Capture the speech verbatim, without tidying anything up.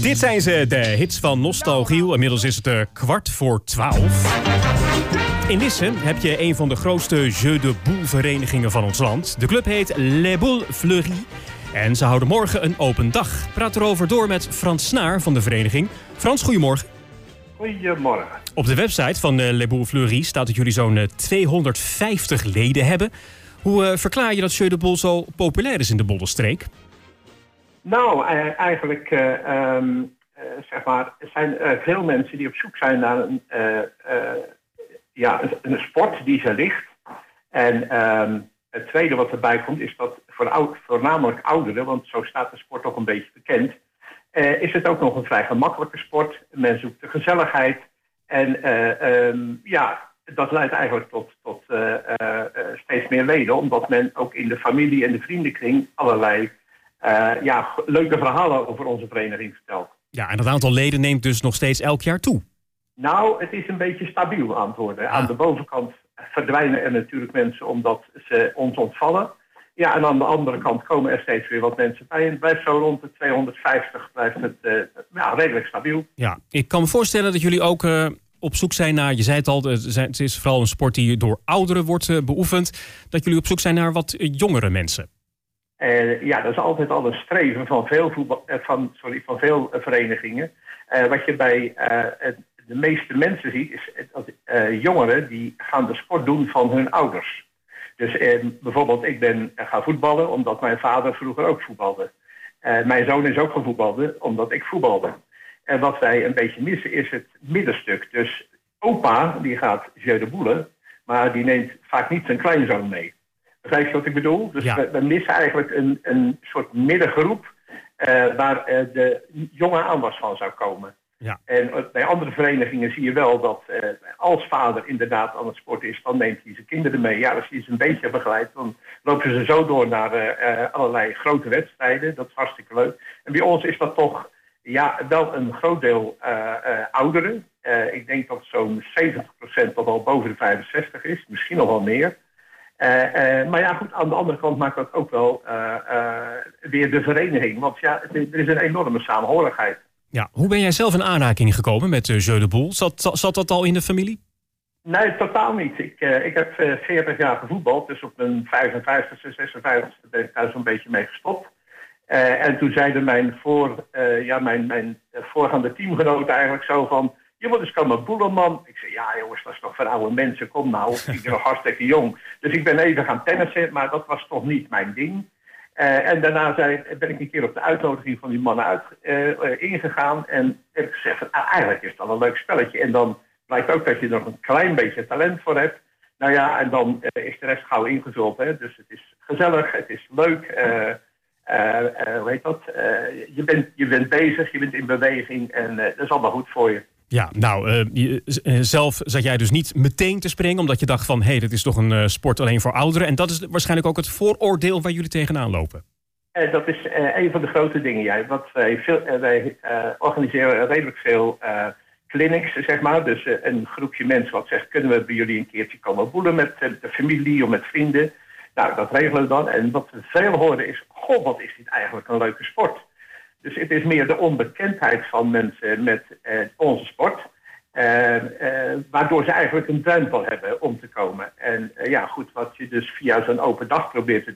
Dit zijn ze, de hits van Nostalgiel. Inmiddels is het uh, kwart voor twaalf. In Lisse heb je een van de grootste Jeux de Boules verenigingen van ons land. De club heet Les Boules Fleuries. En ze houden morgen een open dag. Praat erover door met Frans Snaar van de vereniging. Frans, goedemorgen. Goedemorgen. Op de website van uh, Les Boules Fleuries staat dat jullie zo'n uh, tweehonderdvijftig leden hebben. Hoe uh, verklaar je dat Jeux de Boules zo populair is in de Bollenstreek? Nou, uh, eigenlijk uh, um, uh, zeg maar, er zijn uh, veel mensen die op zoek zijn naar een, uh, uh, ja, een, een sport die ze ligt. En um, het tweede wat erbij komt is dat voor oud, voornamelijk ouderen, want zo staat de sport ook een beetje bekend, uh, is het ook nog een vrij gemakkelijke sport. Men zoekt de gezelligheid en uh, um, ja, dat leidt eigenlijk tot, tot uh, uh, uh, steeds meer leden, omdat men ook in de familie en de vriendenkring allerlei uh, ja, leuke verhalen over onze vereniging vertelt. Ja, en dat aantal leden neemt dus nog steeds elk jaar toe. Nou, het is een beetje stabiel aan het worden. Ah. Aan de bovenkant verdwijnen er natuurlijk mensen omdat ze ons ontvallen. Ja, en aan de andere kant komen er steeds weer wat mensen bij. En het blijft zo rond de tweehonderdvijftig, blijft het uh, ja, redelijk stabiel. Ja, ik kan me voorstellen dat jullie ook uh, op zoek zijn naar, je zei het al, het is vooral een sport die door ouderen wordt uh, beoefend, dat jullie op zoek zijn naar wat uh, jongere mensen. Uh, ja, dat is altijd al een streven van veel, voetbal, uh, van, sorry, van veel uh, verenigingen. Uh, wat je bij uh, het, de meeste mensen ziet, is dat uh, jongeren die gaan de sport doen van hun ouders. Dus uh, bijvoorbeeld, ik ben uh, gaan voetballen omdat mijn vader vroeger ook voetbalde. Uh, mijn zoon is ook gaan voetballen omdat ik voetbalde. En wat wij een beetje missen is het middenstuk. Dus opa die gaat Jeux de Boules, maar die neemt vaak niet zijn kleinzoon mee. Begrijp je wat ik bedoel? Dus ja. we, we missen eigenlijk een, een soort middengroep uh, waar uh, de jonge aanwas van zou komen. Ja. En uh, bij andere verenigingen zie je wel dat uh, als vader inderdaad aan het sporten is, dan neemt hij zijn kinderen mee. Ja, als hij ze een beetje begeleidt, dan lopen ze zo door naar uh, uh, allerlei grote wedstrijden. Dat is hartstikke leuk. En bij ons is dat toch ja, wel een groot deel uh, uh, ouderen. Uh, ik denk dat zo'n zeventig procent tot al boven de vijfenzestig is, misschien nog wel meer. Uh, uh, maar ja, goed, aan de andere kant maakt dat ook wel uh, uh, weer de vereniging. Want ja, er is een enorme samenhorigheid. Ja, hoe ben jij zelf in aanraking gekomen met uh, Jeux de Boules? Zat, zat dat al in de familie? Nee, totaal niet. Ik, uh, ik heb uh, veertig jaar gevoetbald, dus op mijn vijfenvijftigste, zesenvijftigste ben ik daar zo'n beetje mee gestopt. Uh, en toen zeiden mijn, voor, uh, ja, mijn, mijn voorgaande teamgenoten eigenlijk zo van, je moet eens komen boelen, man. Ik zei, ja jongens, dat is toch voor oude mensen, kom nou. Ik ben nog hartstikke jong. Dus ik ben even gaan tennissen, maar dat was toch niet mijn ding. Uh, en daarna zei, ben ik een keer op de uitnodiging van die mannen uit, uh, uh, ingegaan. En heb ik gezegd, van, ah, eigenlijk is dat een leuk spelletje. En dan blijkt ook dat je er nog een klein beetje talent voor hebt. Nou ja, en dan uh, is de rest gauw ingevuld. Hè? Dus het is gezellig, het is leuk. Uh, uh, uh, hoe heet dat? Uh, je, bent, je bent bezig, je bent in beweging en uh, dat is allemaal goed voor je. Ja, nou, uh, je, uh, zelf zat jij dus niet meteen te springen, omdat je dacht van, hé, hey, dit is toch een uh, sport alleen voor ouderen. En dat is waarschijnlijk ook het vooroordeel waar jullie tegenaan lopen. Uh, dat is uh, een van de grote dingen, jij. Wat wij, veel, uh, wij uh, organiseren redelijk veel uh, clinics, zeg maar. Dus uh, een groepje mensen wat zegt, kunnen we bij jullie een keertje komen boelen met uh, de familie of met vrienden. Nou, dat regelen we dan. En wat we veel horen is, goh, wat is dit eigenlijk een leuke sport. Dus het is meer de onbekendheid van mensen met uh, onze sport. Uh, uh, waardoor ze eigenlijk een drempel hebben om te komen. En uh, ja, goed, wat je dus via zo'n open dag probeert te doen.